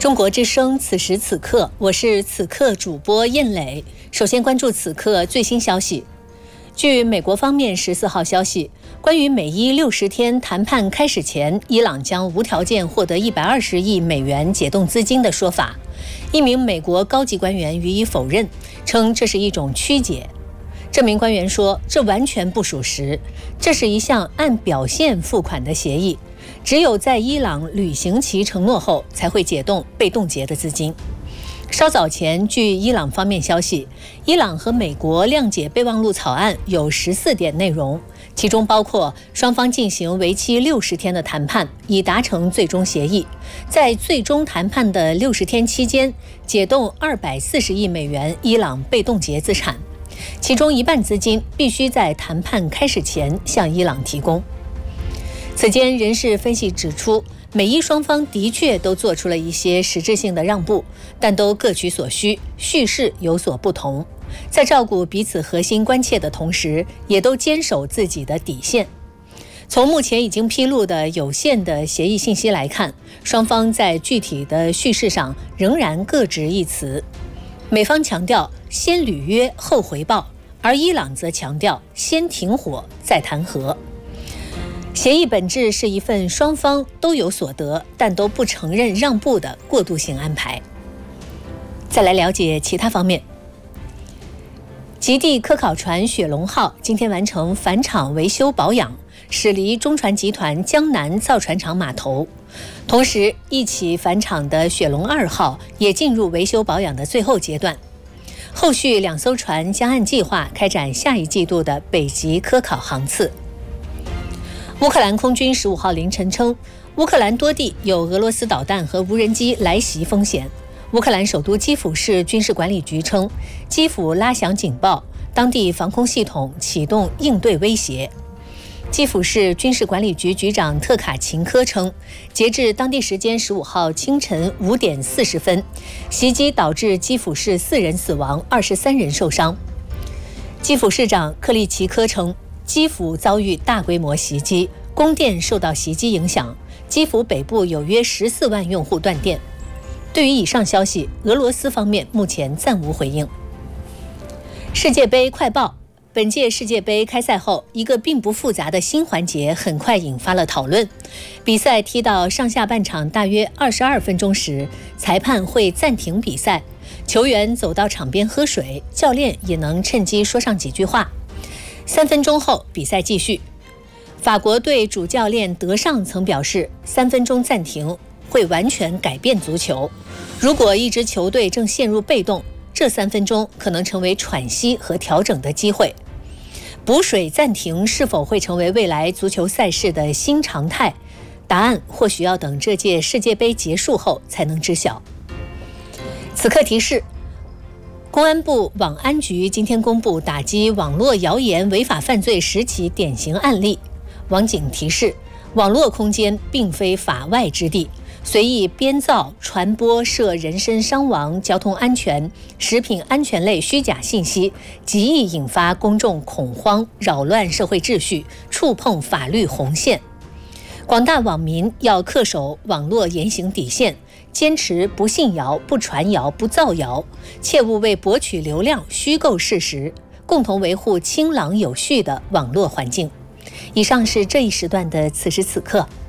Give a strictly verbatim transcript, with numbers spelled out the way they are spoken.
中国之声，此时此刻，我是此刻主播燕磊。首先关注此刻最新消息。据美国方面十四号消息，关于美伊六十天谈判开始前，伊朗将无条件获得一百二十亿美元解冻资金的说法，一名美国高级官员予以否认，称这是一种曲解。这名官员说，这完全不属实，这是一项按表现付款的协议，只有在伊朗履行其承诺后，才会解冻被冻结的资金。稍早前，据伊朗方面消息，伊朗和美国谅解备忘录草案有十四点内容，其中包括双方进行为期六十天的谈判，以达成最终协议，在最终谈判的六十天期间，解冻二百四十亿美元伊朗被冻结资产，其中一半资金必须在谈判开始前向伊朗提供。此间人士分析指出，美伊双方的确都做出了一些实质性的让步，但都各取所需，叙事有所不同，在照顾彼此核心关切的同时，也都坚守自己的底线。从目前已经披露的有限的协议信息来看，双方在具体的叙事上仍然各执一词。美方强调先履约后回报，而伊朗则强调先停火再谈和。协议本质是一份双方都有所得，但都不承认让步的过渡性安排。再来了解其他方面。极地科考船雪龙号今天完成返厂维修保养，驶离中船集团江南造船厂码头。同时，一起返厂的雪龙二号也进入维修保养的最后阶段。后续两艘船将按计划开展下一季度的北极科考航次。乌克兰空军十五号凌晨称，乌克兰多地有俄罗斯导弹和无人机来袭风险。乌克兰首都基辅市军事管理局称，基辅拉响警报，当地防空系统启动应对威胁。基辅市军事管理局局长特卡琴科称，截至当地时间十五号清晨五点四十分，袭击导致基辅市四人死亡，二十三人受伤。基辅市长克利奇科称，基辅遭遇大规模袭击，供电受到袭击影响，基辅北部有约十四万用户断电。对于以上消息，俄罗斯方面目前暂无回应。世界杯快报：本届世界杯开赛后，一个并不复杂的新环节很快引发了讨论。比赛踢到上下半场大约二十二分钟时，裁判会暂停比赛，球员走到场边喝水，教练也能趁机说上几句话。三分钟后，比赛继续。法国队主教练德尚曾表示，三分钟暂停会完全改变足球。如果一支球队正陷入被动，这三分钟可能成为喘息和调整的机会。补水暂停是否会成为未来足球赛事的新常态？答案或许要等这届世界杯结束后才能知晓。此刻提示：公安部网安局今天公布打击网络谣言违法犯罪十起典型案例。网警提示，网络空间并非法外之地，随意编造、传播涉人身伤亡、交通安全、食品安全类虚假信息，极易引发公众恐慌，扰乱社会秩序，触碰法律红线。广大网民要恪守网络言行底线，坚持不信谣、不传谣、不造谣，切勿为博取流量虚构事实，共同维护清朗有序的网络环境。以上是这一时段的此时此刻，